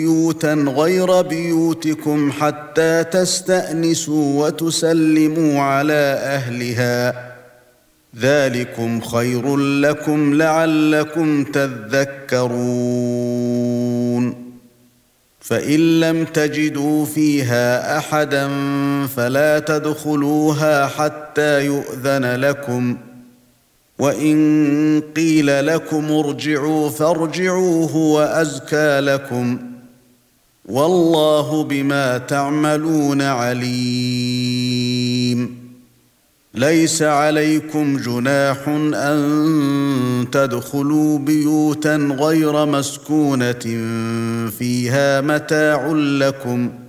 بيوتا غير بيوتكم حتى تستأنسوا وتسلموا على أهلها ذلكم خير لكم لعلكم تذكرون فإن لم تجدوا فيها أحدا فلا تدخلوها حتى يؤذن لكم وإن قيل لكم ارجعوا فارجعوا هو أزكى لكم والله بما تعملون عليم ليس عليكم جناح أن تدخلوا بيوتا غير مسكونة فيها متاع لكم